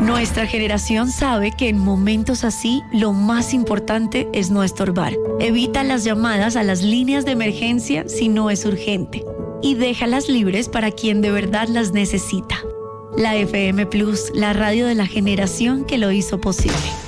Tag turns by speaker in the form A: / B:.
A: Nuestra generación sabe que en momentos así lo más importante es no estorbar. Evita las llamadas a las líneas de emergencia si no es urgente y déjalas libres para quien de verdad las necesita. La FM Plus, la radio de la generación que lo hizo posible.